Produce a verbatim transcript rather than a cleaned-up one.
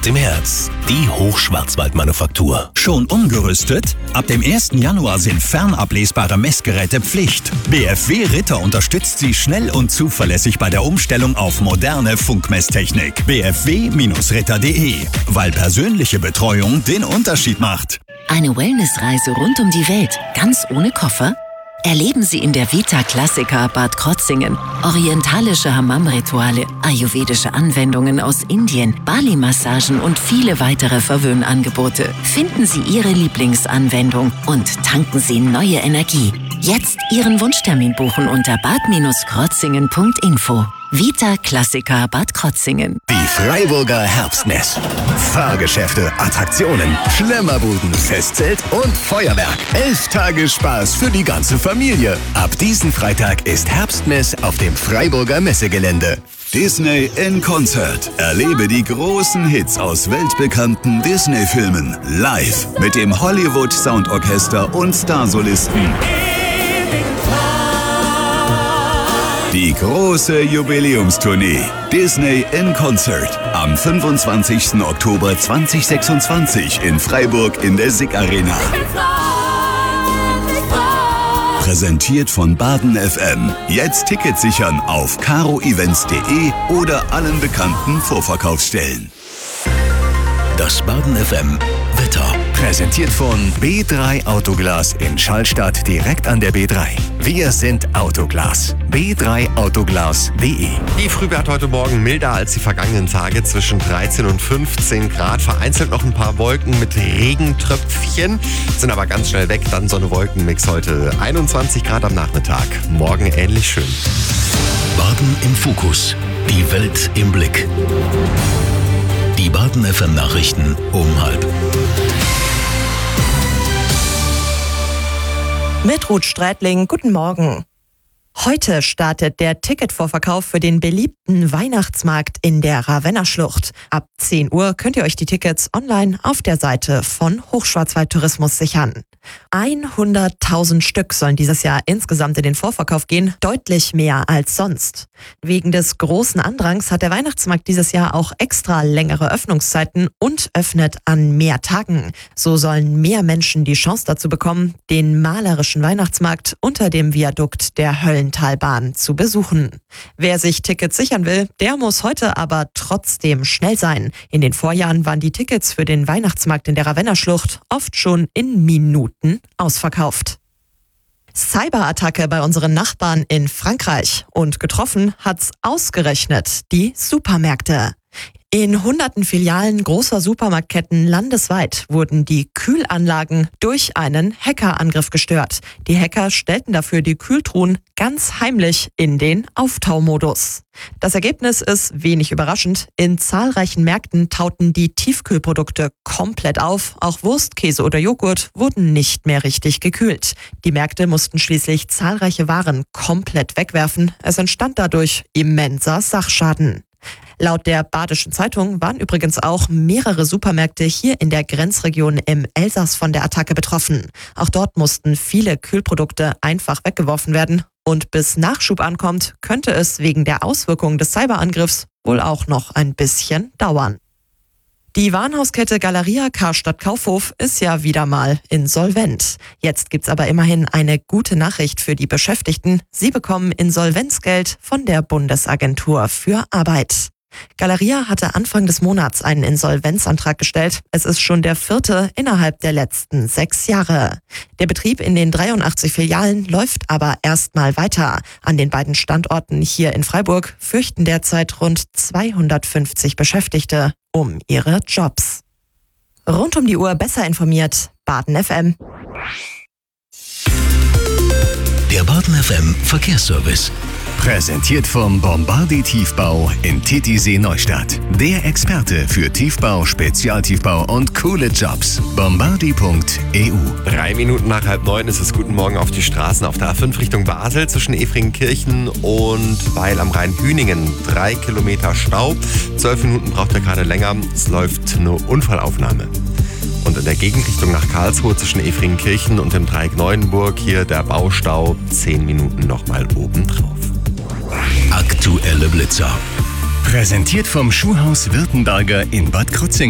Heimat im Herz. Die Hochschwarzwald-Manufaktur. Schon umgerüstet? Ab dem ersten Januar sind fernablesbare Messgeräte Pflicht. B F W Ritter unterstützt Sie schnell und zuverlässig bei der Umstellung auf moderne Funkmesstechnik. b f w Ritter punkt de, weil persönliche Betreuung den Unterschied macht. Eine Wellnessreise rund um die Welt, ganz ohne Koffer? Erleben Sie in der Vita Classica Bad Krotzingen orientalische Hammam-Rituale, ayurvedische Anwendungen aus Indien, Bali-Massagen und viele weitere Verwöhnangebote. Finden Sie Ihre Lieblingsanwendung und tanken Sie neue Energie. Jetzt Ihren Wunschtermin buchen unter bad krotzingen punkt info. Vita Classica Bad Krotzingen. Die Freiburger Herbstmess. Fahrgeschäfte, Attraktionen, Schlemmerbuden, Festzelt und Feuerwerk. Elf Tage Spaß für die ganze Familie. Ab diesen Freitag ist Herbstmess auf dem Freiburger Messegelände. Disney in Concert. Erlebe die großen Hits aus weltbekannten Disney-Filmen live mit dem Hollywood Soundorchester und Starsolisten. Die große Jubiläumstournee Disney in Concert am fünfundzwanzigsten Oktober zweitausendsechsundzwanzig in Freiburg in der S I C Arena. Präsentiert von Baden F M. Jetzt Tickets sichern auf caro events punkt de oder allen bekannten Vorverkaufsstellen. Das Baden F M Wetter. Präsentiert von B drei Autoglas in Schallstadt direkt an der B drei. Wir sind Autoglas. b drei autoglas punkt de. Die Frühwert heute Morgen milder als die vergangenen Tage, zwischen dreizehn und fünfzehn Grad. Vereinzelt noch ein paar Wolken mit Regentröpfchen, sind aber ganz schnell weg. Dann Sonne-Wolken-Mix heute. einundzwanzig Grad am Nachmittag. Morgen ähnlich schön. Baden im Fokus. Die Welt im Blick. Die Baden F M Nachrichten um halb. Mit Ruth Strätling, guten Morgen. Heute startet der Ticketvorverkauf für den beliebten Weihnachtsmarkt in der Ravenna-Schlucht. Ab zehn Uhr könnt ihr euch die Tickets online auf der Seite von Hochschwarzwald Tourismus sichern. hunderttausend Stück sollen dieses Jahr insgesamt in den Vorverkauf gehen, deutlich mehr als sonst. Wegen des großen Andrangs hat der Weihnachtsmarkt dieses Jahr auch extra längere Öffnungszeiten und öffnet an mehr Tagen. So sollen mehr Menschen die Chance dazu bekommen, den malerischen Weihnachtsmarkt unter dem Viadukt der Höllentalbahn zu besuchen. Wer sich Tickets sichern will, der muss heute aber trotzdem schnell sein. In den Vorjahren waren die Tickets für den Weihnachtsmarkt in der Ravenna-Schlucht oft schon in Minuten ausverkauft. Cyberattacke bei unseren Nachbarn in Frankreich. Und getroffen hat's ausgerechnet die Supermärkte. In hunderten Filialen großer Supermarktketten landesweit wurden die Kühlanlagen durch einen Hackerangriff gestört. Die Hacker stellten dafür die Kühltruhen ganz heimlich in den Auftaumodus. Das Ergebnis ist wenig überraschend. In zahlreichen Märkten tauten die Tiefkühlprodukte komplett auf. Auch Wurst, Käse oder Joghurt wurden nicht mehr richtig gekühlt. Die Märkte mussten schließlich zahlreiche Waren komplett wegwerfen. Es entstand dadurch immenser Sachschaden. Laut der Badischen Zeitung waren übrigens auch mehrere Supermärkte hier in der Grenzregion im Elsass von der Attacke betroffen. Auch dort mussten viele Kühlprodukte einfach weggeworfen werden. Und bis Nachschub ankommt, könnte es wegen der Auswirkungen des Cyberangriffs wohl auch noch ein bisschen dauern. Die Warenhauskette Galeria Karstadt Kaufhof ist ja wieder mal insolvent. Jetzt gibt's aber immerhin eine gute Nachricht für die Beschäftigten. Sie bekommen Insolvenzgeld von der Bundesagentur für Arbeit. Galeria hatte Anfang des Monats einen Insolvenzantrag gestellt. Es ist schon der vierte innerhalb der letzten sechs Jahre. Der Betrieb in den dreiundachtzig Filialen läuft aber erstmal weiter. An den beiden Standorten hier in Freiburg fürchten derzeit rund zweihundertfünfzig Beschäftigte um ihre Jobs. Rund um die Uhr besser informiert, Baden F M. Der Baden F M Verkehrsservice. Präsentiert vom Bombardi Tiefbau in Titisee Neustadt. Der Experte für Tiefbau, Spezialtiefbau und coole Jobs. bombardi punkt e u. Drei Minuten nach halb neun ist es. Guten Morgen auf die Straßen auf der A fünf Richtung Basel zwischen Efringkirchen und Weil am Rhein-Hüningen. Drei Kilometer Stau. Zwölf Minuten braucht er gerade länger. Es läuft eine Unfallaufnahme. Und in der Gegenrichtung nach Karlsruhe zwischen Efringkirchen und dem Dreieck Neuenburg hier der Baustau. Zehn Minuten nochmal obendrauf. Aktuelle Blitzer. Präsentiert vom Schuhhaus Württemberger in Bad Krotzingen.